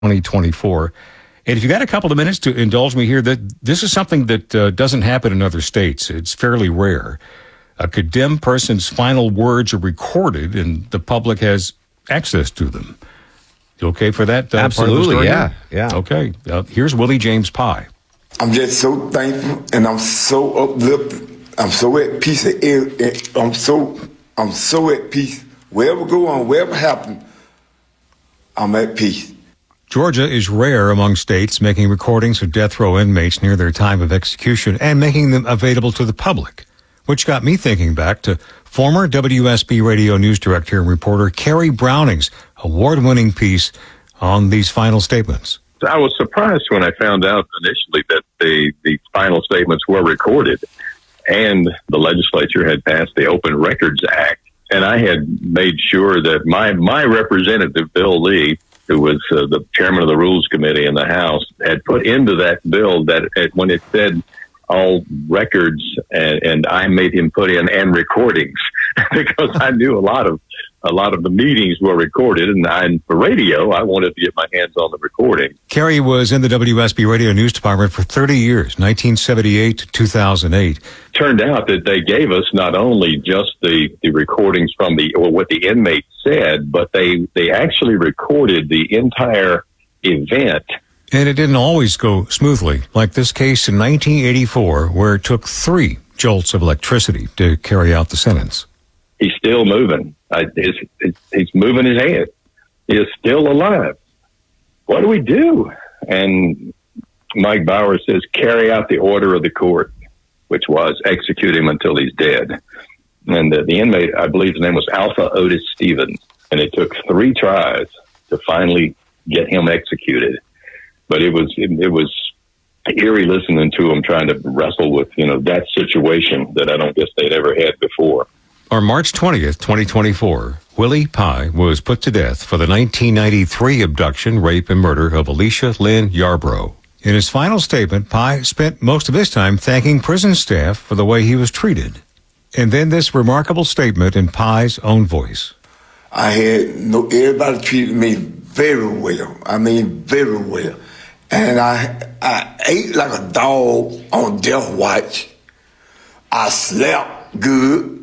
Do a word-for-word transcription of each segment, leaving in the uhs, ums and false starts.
twenty twenty-four. And if you got a couple of minutes to indulge me here, that this is something that uh, doesn't happen in other states. It's fairly rare. A condemned person's final words are recorded, and the public has access to them. You okay for that? Uh, Absolutely, part of the story yeah, here? yeah. Okay, uh, here's Willie James Pye. I'm just so thankful, and I'm so uplifted. I'm so at peace. I'm so, I'm so at peace. Wherever go on, wherever happen, I'm at peace. Georgia is rare among states making recordings of death row inmates near their time of execution and making them available to the public, which got me thinking back to former W S B radio news director and reporter Carrie Browning's award-winning piece on these final statements. I was surprised when I found out initially that the, the final statements were recorded and the legislature had passed the Open Records Act. And I had made sure that my, my representative, Bill Lee, who was uh, the chairman of the Rules Committee in the House, had put into that bill that it, when it said all records, and, and I made him put in and recordings because I knew a lot of a lot of the meetings were recorded, and I, for radio, I wanted to get my hands on the recording. Carrie was in the W S B radio news department for thirty years, nineteen seventy-eight to two thousand eight. Turned out that they gave us not only just the, the recordings from the, or what the inmate said, but they, they actually recorded the entire event. And it didn't always go smoothly, like this case in nineteen eighty-four, where it took three jolts of electricity to carry out the sentence. He's still moving. I, he's, he's moving his hand. He is still alive. What do we do? And Mike Bauer says, carry out the order of the court, which was execute him until he's dead. And the, the inmate, I believe his name was Alpha Otis Stevens. And it took three tries to finally get him executed. But it was, it, it was eerie listening to him trying to wrestle with, you know, that situation that I don't guess they'd ever had before. On March twentieth, twenty twenty-four, Willie Pye was put to death for the nineteen ninety-three abduction, rape, and murder of Alicia Lynn Yarbrough. In his final statement, Pye spent most of his time thanking prison staff for the way he was treated. And then this remarkable statement in Pye's own voice. I had no, everybody treated me very well. I mean, very well. And I, I ate like a dog on death watch. I slept good.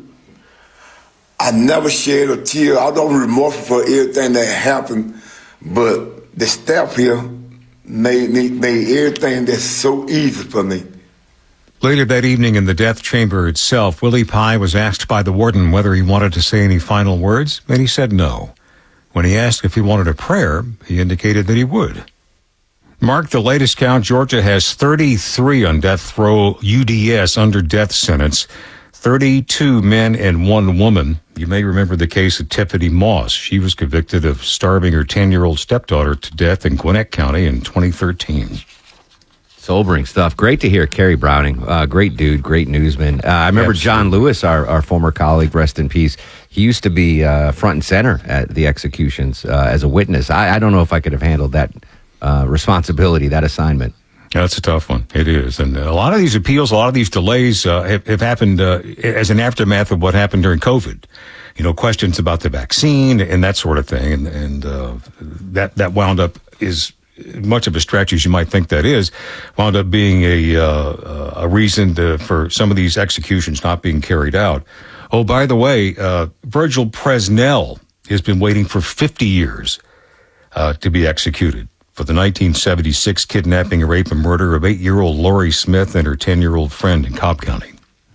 I never shed a tear. I don't remorse for everything that happened, but the staff here made me made everything that's so easy for me. Later that evening in the death chamber itself, Willie Pye was asked by the warden whether he wanted to say any final words, and he said no. When he asked if he wanted a prayer, he indicated that he would. Mark, the latest count, Georgia has thirty-three on death row U D S under death sentence. thirty-two men and one woman. You may remember the case of Tiffany Moss. She was convicted of starving her ten-year-old stepdaughter to death in Gwinnett County in twenty thirteen. Sobering stuff. Great to hear Carrie Browning. Uh, great dude, great newsman. Uh, I remember Absolutely. John Lewis, our, our former colleague, rest in peace. He used to be uh, front and center at the executions uh, as a witness. I, I don't know if I could have handled that uh, responsibility, that assignment. Yeah, that's a tough one. It is. And a lot of these appeals, a lot of these delays uh, have, have happened uh, as an aftermath of what happened during COVID. You know, questions about the vaccine and that sort of thing. And, and uh, that, that wound up is much of a stretch as you might think that is, wound up being a, uh, a reason to, for some of these executions not being carried out. Oh, by the way, uh, Virgil Presnell has been waiting for fifty years uh, to be executed for the nineteen seventy-six kidnapping, rape, and murder of eight-year-old Lori Smith and her ten-year-old friend in Cobb County.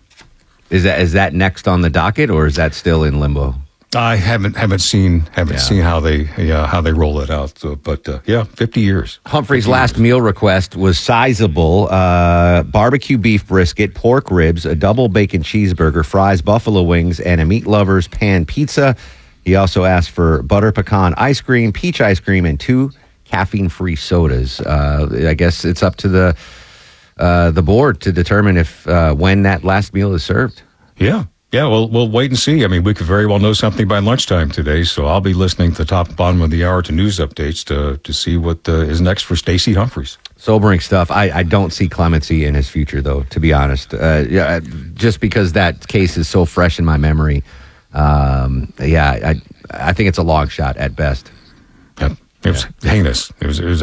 Is that is that next on the docket, or is that still in limbo? I haven't haven't seen haven't yeah. seen how they yeah, how they roll it out. So, but uh, yeah, fifty years. Humphrey's fifty last years. meal request was sizable: uh, barbecue beef brisket, pork ribs, a double bacon cheeseburger, fries, buffalo wings, and a meat lover's pan pizza. He also asked for butter pecan ice cream, peach ice cream, and two caffeine-free sodas. Uh, I guess it's up to the uh, the board to determine if uh, when that last meal is served. Yeah. Yeah, well, we'll wait and see. I mean, we could very well know something by lunchtime today, so I'll be listening to the top and bottom of the hour to news updates to to see what uh, is next for Stacey Humphreys. Sobering stuff. I, I don't see clemency in his future, though, to be honest. Uh, yeah, just because that case is so fresh in my memory. Um, yeah, I I think it's a long shot at best. Yep. It was heinous. It was, it was